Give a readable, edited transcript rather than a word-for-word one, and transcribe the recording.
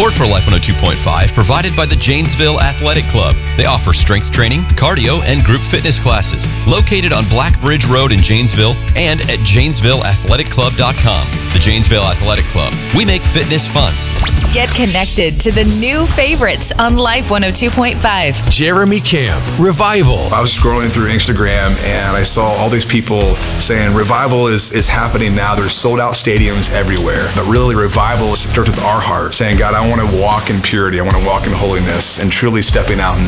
Support for Life 102.5 provided by the Janesville Athletic Club. They offer strength training, cardio, and group fitness classes. Located on Black Bridge Road in Janesville and at JanesvilleAthleticClub.com. The Janesville Athletic Club. We make fitness fun. Get connected to the new favorites on Life 102.5. Jeremy Camp, Revival. I was scrolling through Instagram and I saw all these people saying Revival is happening now. There's sold out stadiums everywhere. But really, Revival starts with our heart, saying, God, I want to walk in purity. I want to walk in holiness and truly stepping out in